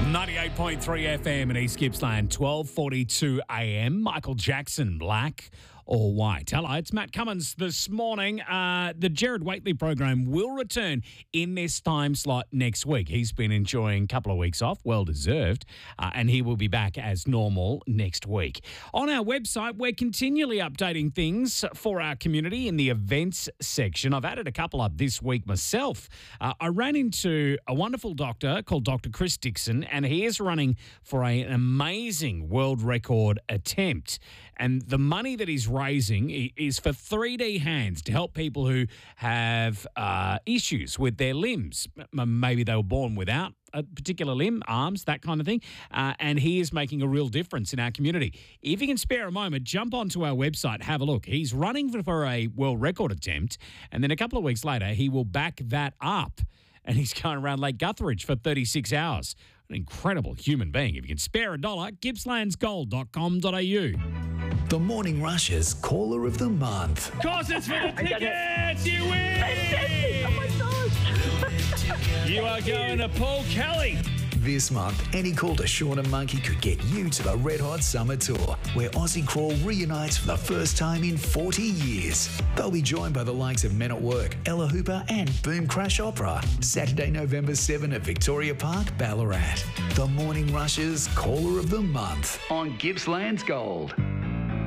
98.3 FM in East Gippsland, 12:42 a.m. Michael Jackson, Black or White. Hello, it's Matt Cummins this morning. The Gerard Whateley program will return in this time slot next week. He's been enjoying a couple of weeks off, well deserved, and he will be back as normal next week. On our website, we're continually updating things for our community in the events section. I've added a couple up this week myself. I ran into a wonderful doctor called Dr. Chris Dixon, and he is running for an amazing world record attempt. And the money that he's raising is for 3D hands to help people who have issues with their limbs. Maybe they were born without a particular limb, arms, that kind of thing. And he is making a real difference in our community. If you can spare a moment, jump onto our website, have a look. He's running for a world record attempt, and then a couple of weeks later, he will back that up. And he's going around Lake Guthridge for 36 hours. An incredible human being. If you can spare $1, gippslandsgold.com.au. The Morning Rush's Caller of the Month. Of course, it's for the tickets. You win. Oh my gosh. You are going to Paul Kelly. This month, any call to Sean and Monkey could get you to the Red Hot Summer Tour, where Aussie Crawl reunites for the first time in 40 years. They'll be joined by the likes of Men at Work, Ella Hooper and Boom Crash Opera, Saturday, November 7 at Victoria Park, Ballarat. The Morning Rush's Caller of the Month on Gippsland's Gold.